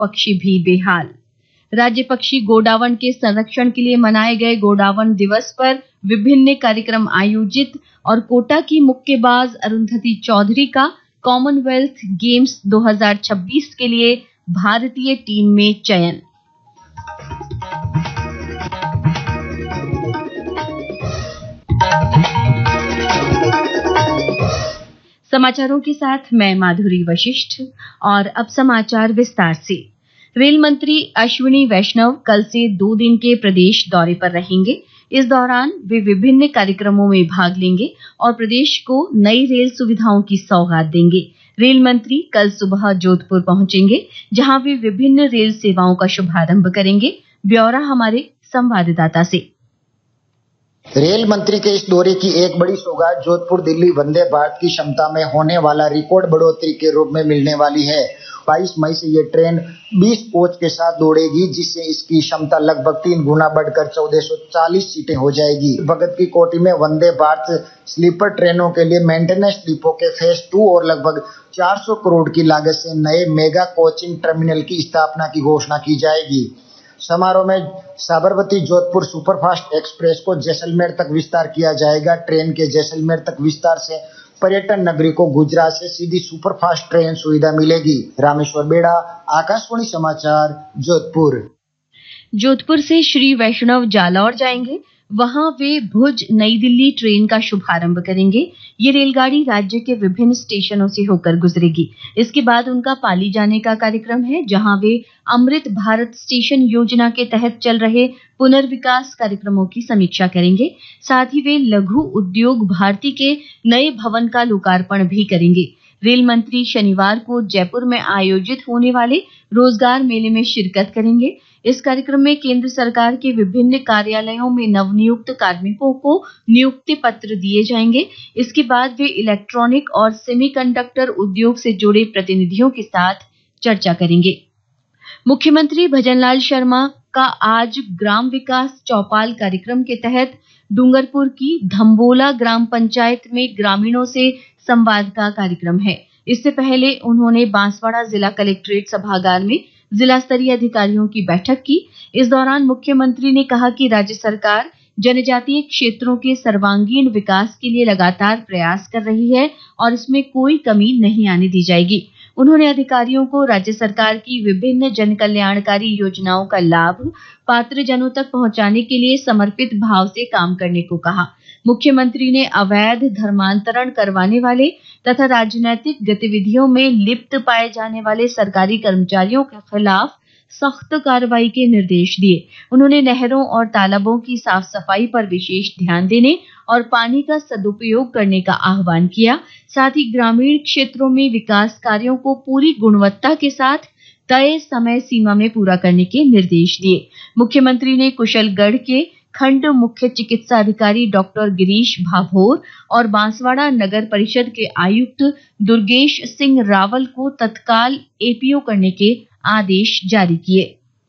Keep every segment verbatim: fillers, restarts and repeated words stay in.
पक्षी भी बेहाल। राज्य पक्षी गोडावण के संरक्षण के लिए मनाए गए गोडावण दिवस पर विभिन्न कार्यक्रम आयोजित और कोटा की मुक्केबाज अरुंधति चौधरी का कॉमनवेल्थ गेम्स दो हज़ार छब्बीस के लिए भारतीय टीम में चयन। समाचारों के साथ मैं माधुरी वशिष्ठ और अब समाचार विस्तार से। रेल मंत्री अश्विनी वैष्णव कल से दो दिन के प्रदेश दौरे पर रहेंगे। इस दौरान वे विभिन्न कार्यक्रमों में भाग लेंगे और प्रदेश को नई रेल सुविधाओं की सौगात देंगे। रेल मंत्री कल सुबह जोधपुर पहुंचेंगे, जहां वे विभिन्न रेल सेवाओं का शुभारंभ करेंगे। ब्यौरा हमारे संवाददाता से। रेल मंत्री के इस दौरे की एक बड़ी सौगात जोधपुर दिल्ली वंदे भारत की क्षमता में होने वाला रिकॉर्ड बढ़ोतरी के रूप में मिलने वाली है। बाईस मई से ये ट्रेन बीस कोच के साथ दौड़ेगी, जिससे इसकी क्षमता लगभग तीन गुना बढ़कर चौदह सौ चालीस सीटें हो जाएगी। भगत की कोठी में वंदे भारत स्लीपर ट्रेनों के लिए मेंटेनेंस डिपो के फेज टू और लगभग चार सौ करोड़ की लागत से नए मेगा कोचिंग टर्मिनल की स्थापना की घोषणा की जाएगी। समारोह में साबरमती जोधपुर सुपरफास्ट एक्सप्रेस को जैसलमेर तक विस्तार किया जाएगा। ट्रेन के जैसलमेर तक विस्तार से पर्यटन नगरी को गुजरात से सीधी सुपरफास्ट ट्रेन सुविधा मिलेगी। रामेश्वर बेड़ा, आकाशवाणी समाचार, जोधपुर। जोधपुर से श्री वैष्णव जालौर जाएंगे, वहां वे भुज नई दिल्ली ट्रेन का शुभारंभ करेंगे। ये रेलगाड़ी राज्य के विभिन्न स्टेशनों से होकर गुजरेगी। इसके बाद उनका पाली जाने का कार्यक्रम है, जहां वे अमृत भारत स्टेशन योजना के तहत चल रहे पुनर्विकास कार्यक्रमों की समीक्षा करेंगे। साथ ही वे लघु उद्योग भारती के नए भवन का लोकार्पण भी करेंगे। रेल मंत्री शनिवार को जयपुर में आयोजित होने वाले रोजगार मेले में शिरकत करेंगे। इस कार्यक्रम में केंद्र सरकार के विभिन्न कार्यालयों में नवनियुक्त कार्मिकों को नियुक्ति पत्र दिए जाएंगे। इसके बाद वे इलेक्ट्रॉनिक और सेमीकंडक्टर उद्योग से जुड़े प्रतिनिधियों के साथ चर्चा करेंगे। मुख्यमंत्री भजनलाल शर्मा का आज ग्राम विकास चौपाल कार्यक्रम के तहत डूंगरपुर की धम्बोला ग्राम पंचायत में ग्रामीणों से संवाद का कार्यक्रम है। इससे पहले उन्होंने बांसवाड़ा जिला कलेक्ट्रेट सभागार में जिला स्तरीय अधिकारियों की बैठक की। इस दौरान मुख्यमंत्री ने कहा कि राज्य सरकार जनजातीय क्षेत्रों के सर्वांगीण विकास के लिए लगातार प्रयास कर रही है और इसमें कोई कमी नहीं आने दी जाएगी। उन्होंने अधिकारियों को राज्य सरकार की विभिन्न जन कल्याणकारी योजनाओं का लाभ पात्र जनों तक पहुंचाने के लिए समर्पित भाव से काम करने को कहा। मुख्यमंत्री ने अवैध धर्मांतरण करवाने वाले तथा राजनीतिक गतिविधियों में लिप्त पाए जाने वाले सरकारी कर्मचारियों के खिलाफ सख्त कार्रवाई के निर्देश दिए। उन्होंने नहरों और तालाबों की साफ सफाई पर विशेष ध्यान देने और पानी का सदुपयोग करने का आह्वान किया। साथ ही ग्रामीण क्षेत्रों में विकास कार्यों को पूरी गुणवत्ता के साथ तय समय सीमा में पूरा करने के निर्देश दिए। मुख्यमंत्री ने कुशलगढ़ के खंड मुख्य चिकित्सा अधिकारी डॉक्टर गिरीश भाभोर और बांसवाड़ा नगर परिषद के आयुक्त दुर्गेश सिंह रावल को तत्काल एपीओ करने के आदेश जारी किए।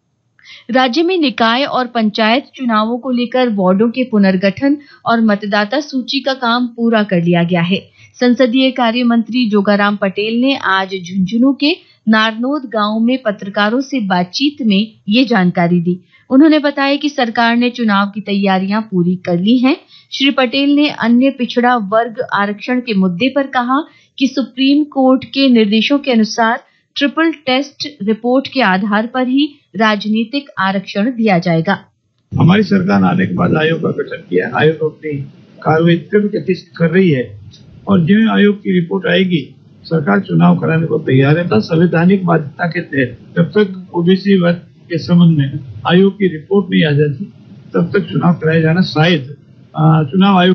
राज्य में निकाय और पंचायत चुनावों को लेकर वार्डों के पुनर्गठन और मतदाता सूची का काम पूरा कर लिया गया है। संसदीय कार्य मंत्री जोगाराम पटेल ने आज झुंझुनू के नारनौद गांव में पत्रकारों से बातचीत में ये जानकारी दी। उन्होंने बताया कि सरकार ने चुनाव की तैयारियां पूरी कर ली हैं। श्री पटेल ने अन्य पिछड़ा वर्ग आरक्षण के मुद्दे पर कहा कि सुप्रीम कोर्ट के निर्देशों के अनुसार ट्रिपल टेस्ट रिपोर्ट के आधार पर ही राजनीतिक आरक्षण दिया जाएगा। हमारी सरकार आने के बाद आयोग का गठन किया। आयोग अपनी कार्रवाई कर रही है और जिन आयोग की रिपोर्ट आएगी सरकार चुनाव कराने को तैयार है। संवैधानिक बाध्यता के तहत जब तक ओबीसी वर्ग के संबंध में आयोग की रिपोर्ट नहीं आ जाती तब तक चुनाव कराया जाना शायद चुनाव आयोग।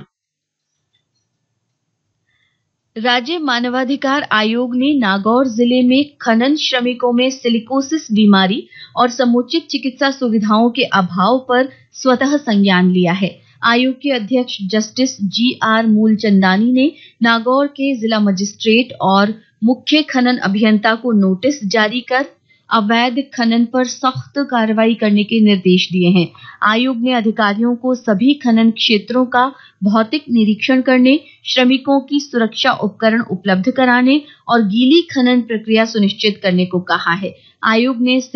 राज्य मानवाधिकार आयोग ने नागौर जिले में खनन श्रमिकों में सिलिकोसिस बीमारी और समुचित चिकित्सा सुविधाओं के अभाव पर स्वतः संज्ञान लिया है। आयोग के अध्यक्ष जस्टिस जी आर मूलचंदानी ने नागौर के जिला मजिस्ट्रेट और मुख्य खनन अभियंता को नोटिस जारी कर अवैध खनन पर सख्त कार्रवाई करने के निर्देश दिए हैं। आयोग ने अधिकारियों को सभी खनन क्षेत्रों का भौतिक निरीक्षण करने, श्रमिकों की सुरक्षा उपकरण उपलब्ध कराने और गीली खनन प्रक्रिया सुनिश्चित करने को कहा है। आयोग ने